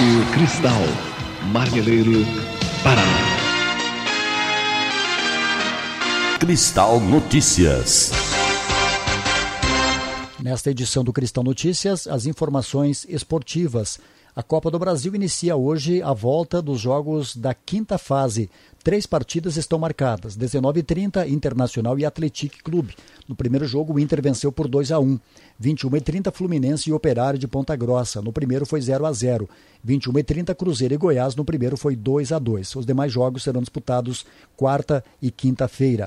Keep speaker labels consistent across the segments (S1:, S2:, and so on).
S1: Rádio Cristal, Marmeleiro, Paraná.
S2: Cristal Notícias.
S3: Nesta edição do Cristal Notícias, as informações esportivas. A Copa do Brasil inicia hoje a volta dos jogos da quinta fase. 3 partidas estão marcadas. 19h30, Internacional e Atlético Clube. No primeiro jogo, o Inter venceu por 2-1. 21h30, Fluminense e Operário de Ponta Grossa. No primeiro foi 0-0. 21h30, Cruzeiro e Goiás. No primeiro foi 2-2. Os demais jogos serão disputados quarta e quinta-feira.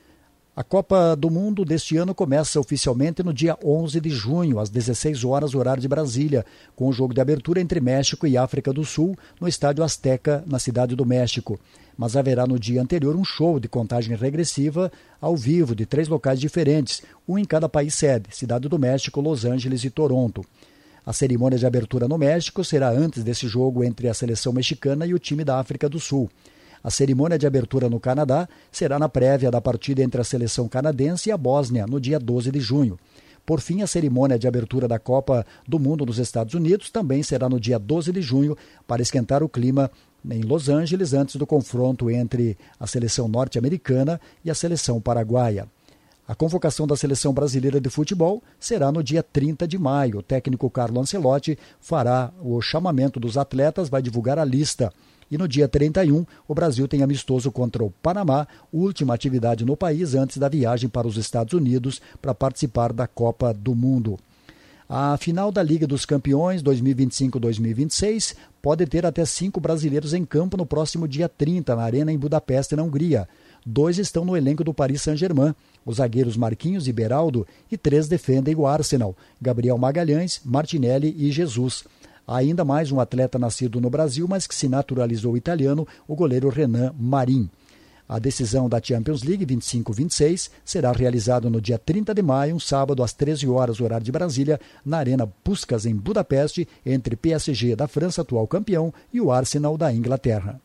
S3: A Copa do Mundo deste ano começa oficialmente no dia 11 de junho, às 16 horas, horário de Brasília, com o jogo de abertura entre México e África do Sul, no Estádio Azteca, na Cidade do México. Mas haverá no dia anterior um show de contagem regressiva ao vivo de 3 locais diferentes, um em cada país sede, Cidade do México, Los Angeles e Toronto. A cerimônia de abertura no México será antes desse jogo entre a seleção mexicana e o time da África do Sul. A cerimônia de abertura no Canadá será na prévia da partida entre a seleção canadense e a Bósnia, no dia 12 de junho. Por fim, a cerimônia de abertura da Copa do Mundo nos Estados Unidos também será no dia 12 de junho, para esquentar o clima em Los Angeles antes do confronto entre a seleção norte-americana e a seleção paraguaia. A convocação da seleção brasileira de futebol será no dia 30 de maio. O técnico Carlo Ancelotti fará o chamamento dos atletas, vai divulgar a lista. E no dia 31, o Brasil tem amistoso contra o Panamá, última atividade no país antes da viagem para os Estados Unidos para participar da Copa do Mundo. A final da Liga dos Campeões 2025-2026 pode ter até 5 brasileiros em campo no próximo dia 30, na Arena em Budapeste, na Hungria. 2 estão no elenco do Paris Saint-Germain, os zagueiros Marquinhos e Beraldo, e 3 defendem o Arsenal, Gabriel Magalhães, Martinelli e Jesus. Há ainda mais um atleta nascido no Brasil, mas que se naturalizou italiano, o goleiro Renan Marin. A decisão da Champions League 25-26 será realizada no dia 30 de maio, um sábado, às 13 horas, horário de Brasília, na Arena Puskás, em Budapeste, entre PSG da França, atual campeão, e o Arsenal da Inglaterra.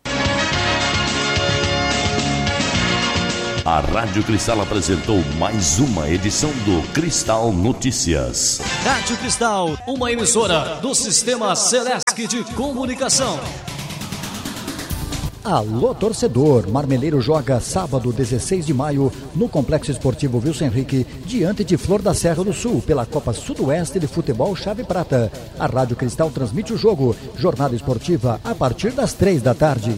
S2: A Rádio Cristal apresentou mais uma edição do Cristal Notícias.
S4: Rádio Cristal, uma emissora do Sistema Celesc de Comunicação.
S3: Alô, torcedor! Marmeleiro joga sábado, 16 de maio, no Complexo Esportivo Wilson Henrique, diante de Flor da Serra do Sul, pela Copa Sudoeste de Futebol Chave Prata. A Rádio Cristal transmite o jogo. Jornada esportiva a partir das 3 da tarde.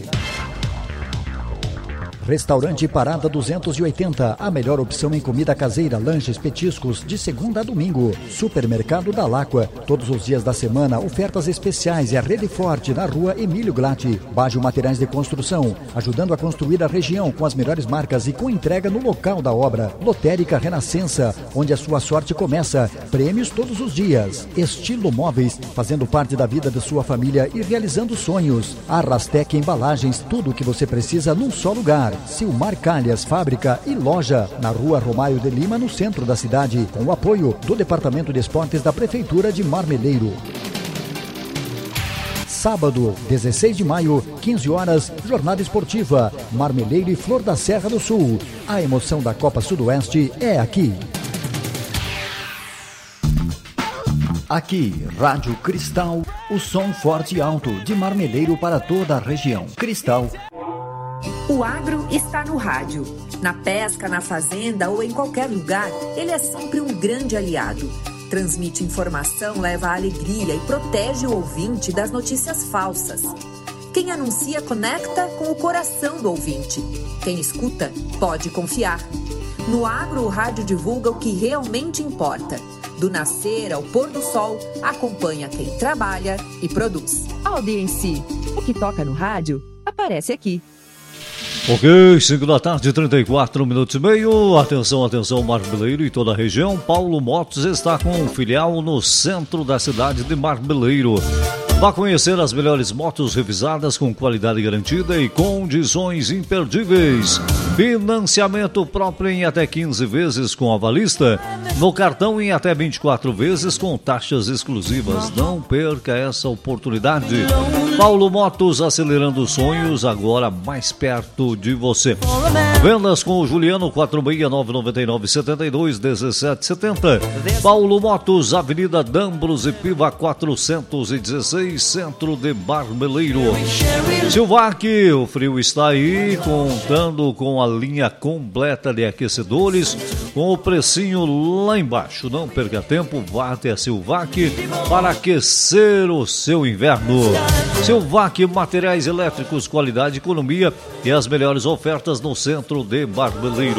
S3: Restaurante Parada 280, a melhor opção em comida caseira, lanches, petiscos, de segunda a domingo. Supermercado da Láqua, todos os dias da semana, ofertas especiais e a rede forte na rua Emílio Glatti. Baggio Materiais de Construção, ajudando a construir a região com as melhores marcas e com entrega no local da obra. Lotérica Renascença, onde a sua sorte começa. Prêmios todos os dias. Estilo Móveis, fazendo parte da vida da sua família e realizando sonhos. Arrastec Embalagens, tudo o que você precisa num só lugar. Silmar Calhas, fábrica e loja, na rua Romário de Lima, no centro da cidade, com o apoio do Departamento de Esportes da Prefeitura de Marmeleiro. Sábado, 16 de maio, 15 horas, jornada esportiva, Marmeleiro e Flor da Serra do Sul. A emoção da Copa Sudoeste é aqui. Aqui, Rádio Cristal, o som forte e alto de Marmeleiro para toda a região. Cristal.
S5: O agro está no rádio. Na pesca, na fazenda ou em qualquer lugar, ele é sempre um grande aliado. Transmite informação, leva alegria e protege o ouvinte das notícias falsas. Quem anuncia conecta com o coração do ouvinte. Quem escuta pode confiar. No agro, o rádio divulga o que realmente importa. Do nascer ao pôr do sol, acompanha quem trabalha e produz.
S6: Audiência. O que toca no rádio aparece aqui.
S4: Ok, 5 da tarde, 34 minutos e meio. Atenção, atenção, Marmeleiro e toda a região. Paulo Motos está com um filial no centro da cidade de Marmeleiro. Vá conhecer as melhores motos revisadas com qualidade garantida e condições imperdíveis. Financiamento próprio em até 15 vezes com avalista, no cartão em até 24 vezes com taxas exclusivas. Não perca essa oportunidade. Paulo Motos, acelerando sonhos, agora mais perto de você. Vendas com o Juliano, 46999721770. Paulo Motos, Avenida Dambros e Piva 416, centro de Marmeleiro. Silvac, o frio está aí, contando com a linha completa de aquecedores, com o precinho lá embaixo. Não perca tempo, vá até a Silvac para aquecer o seu inverno. Silvac, materiais elétricos, qualidade, economia e as melhores ofertas no centro de Marmeleiro.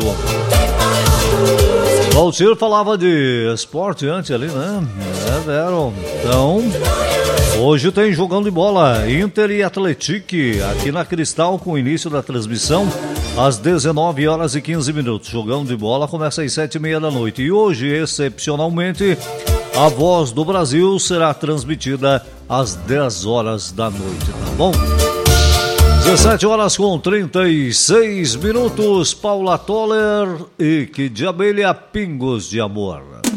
S4: Valcir falava de esporte antes ali, né? Então, hoje tem jogando de bola, Inter e Atlético, aqui na Cristal, com o início da transmissão às 19h15. Jogão de bola começa às 7h30 da noite. E hoje, excepcionalmente, a Voz do Brasil será transmitida às 10h da noite, tá bom? 17h36. Paula Toller e Que de Abelha, Pingos de Amor.